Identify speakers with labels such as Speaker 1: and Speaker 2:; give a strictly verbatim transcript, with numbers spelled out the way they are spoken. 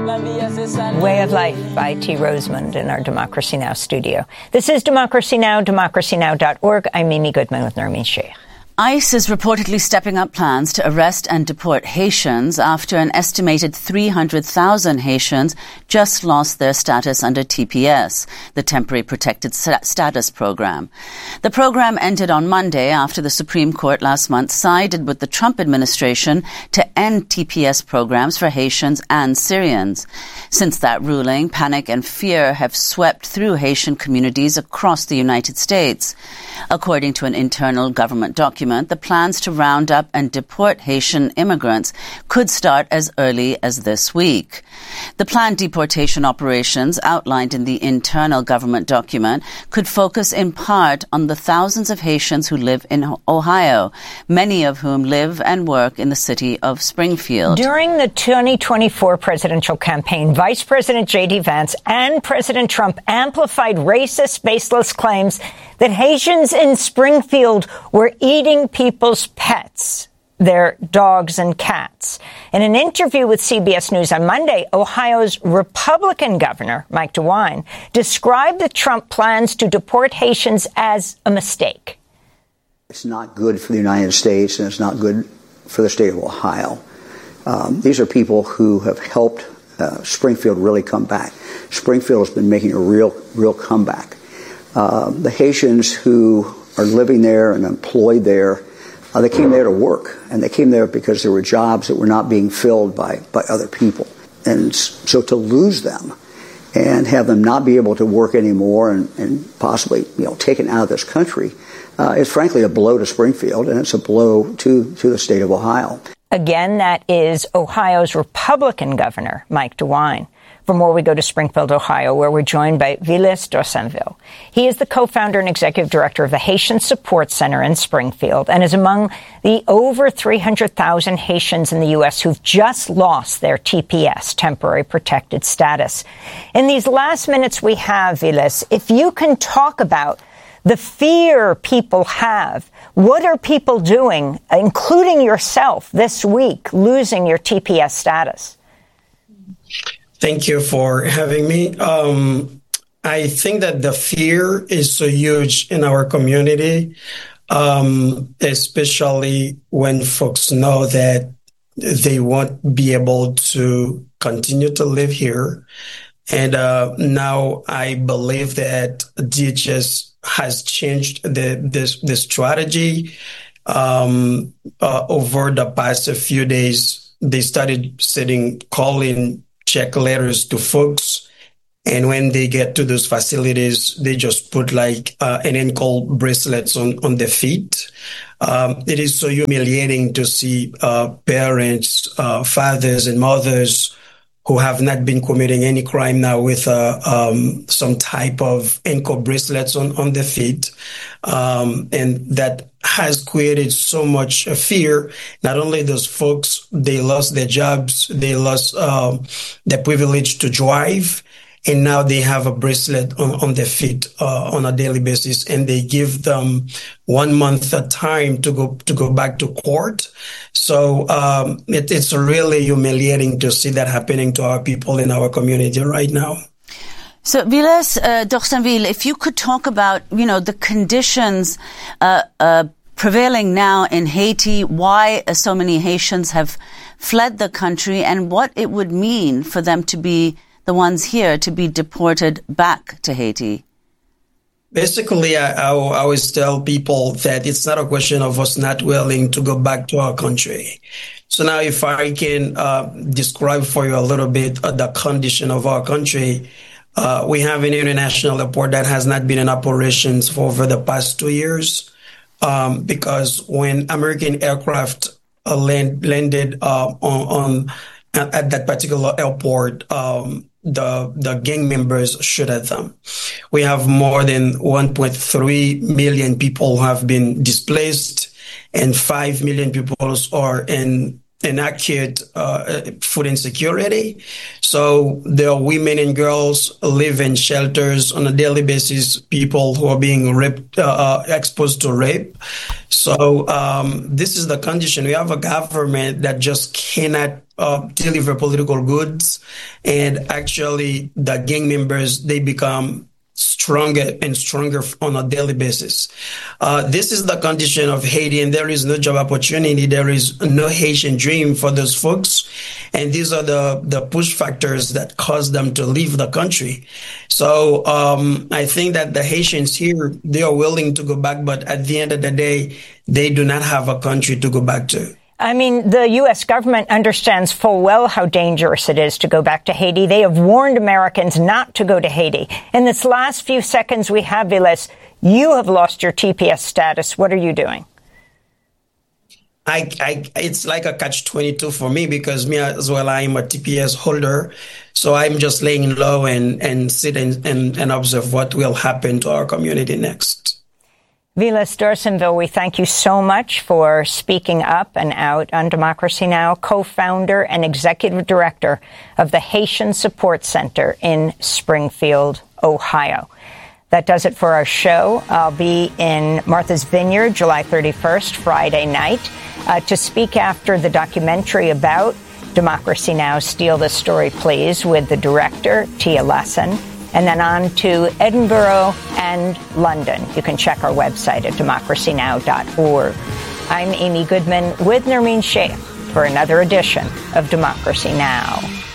Speaker 1: Way of Life by T. Rosemond in our Democracy Now! Studio. This is Democracy Now!, democracy now dot org. I'm Mimi Goodman with Nermeen Sheikh.
Speaker 2: ICE is reportedly stepping up plans to arrest and deport Haitians after an estimated three hundred thousand Haitians just lost their status under T P S, the Temporary Protected Status Program. The program ended on Monday after the Supreme Court last month sided with the Trump administration to end T P S programs for Haitians and Syrians. Since that ruling, panic and fear have swept through Haitian communities across the United States. According to an internal government document, the plans to round up and deport Haitian immigrants could start as early as this week. The planned deportation operations outlined in the internal government document could focus in part on the thousands of Haitians who live in Ohio, many of whom live and work in the city of Springfield.
Speaker 1: During the twenty twenty-four presidential campaign, Vice President J D. Vance and President Trump amplified racist, baseless claims that Haitians in Springfield were eating people's pets, their dogs and cats. In an interview with C B S News on Monday, Ohio's Republican governor, Mike DeWine, described the Trump plans to deport Haitians as a mistake.
Speaker 3: It's not good for the United States, and it's not good for the state of Ohio. Um, these are people who have helped uh, Springfield really come back. Springfield has been making a real, real comeback. Uh, the Haitians who are living there and employed there, uh, they came there to work, and they came there because there were jobs that were not being filled by, by other people. And so to lose them and have them not be able to work anymore and, and possibly, you know, taken out of this country uh, is frankly a blow to Springfield, and it's a blow to, to the state of Ohio.
Speaker 1: Again, that is Ohio's Republican governor, Mike DeWine. For more, we go to Springfield, Ohio, where we're joined by Vilas Dorsainville. He is the co-founder and executive director of the Haitian Support Center in Springfield and is among the over three hundred thousand Haitians in the U S who've just lost their T P S, Temporary Protected Status. In these last minutes we have, Vilas, if you can talk about the fear people have, what are people doing, including yourself, this week, losing your T P S status?
Speaker 4: Thank you for having me. Um, I think that the fear is so huge in our community, um, especially when folks know that they won't be able to continue to live here. And uh, now I believe that D H S has changed the this the strategy. Um, uh, over the past few days, they started sending calling check letters to folks, and when they get to those facilities, they just put like uh, an ankle bracelets on on their feet. Um, it is so humiliating to see uh, parents, uh, fathers, and mothers who have not been committing any crime now with uh, um, some type of ankle bracelets on, on their feet. Um, and that has created so much fear. Not only those folks, they lost their jobs, they lost um, the privilege to drive, and now they have a bracelet on, on their feet uh, on a daily basis, and they give them one month of time to go to go back to court. So um, it, it's really humiliating to see that happening to our people in our community right now.
Speaker 2: So, Vilas uh, Dorsainville, if you could talk about, you know, the conditions uh, uh, prevailing now in Haiti, why uh, so many Haitians have fled the country, and what it would mean for them to be the ones here to be deported back to Haiti.
Speaker 4: Basically, I, I, I always tell people that it's not a question of us not willing to go back to our country. So now if I can uh, describe for you a little bit of the condition of our country, uh, we have an international airport that has not been in operations for over the past two years um, because when American aircraft uh, land, landed uh, on, on at that particular airport, um, the the gang members shoot at them. We have more than one point three million people who have been displaced, and five million people are in an acute uh, food insecurity. So there are women and girls live in shelters on a daily basis, people who are being raped, uh, exposed to rape. So um, this is the condition. We have a government that just cannot uh, deliver political goods. And actually, the gang members, they become stronger and stronger on a daily basis. Uh, this is the condition of Haiti, and there is no job opportunity. There is no Haitian dream for those folks. And these are the, the push factors that cause them to leave the country. So um, I think that the Haitians here, they are willing to go back, but at the end of the day, they do not have a country to go back to.
Speaker 1: I mean, the U S government understands full well how dangerous it is to go back to Haiti. They have warned Americans not to go to Haiti. In this last few seconds we have, Vilas, you have lost your T P S status. What are you doing?
Speaker 4: I, I, it's like a catch twenty-two for me because me as well, I'm a T P S holder. So I'm just laying low and, and sit and, and, and observe what will happen to our community next.
Speaker 1: Vilas D'Orsonville, we thank you so much for speaking up and out on Democracy Now!, co-founder and executive director of the Haitian Support Center in Springfield, Ohio. That does it for our show. I'll be in Martha's Vineyard July thirty-first, Friday night, uh, to speak after the documentary about Democracy Now!, Steal This Story, Please, with the director, Tia Lesson. And then on to Edinburgh and London. You can check our website at democracy now dot org. I'm Amy Goodman with Nermeen Sheikh for another edition of Democracy Now!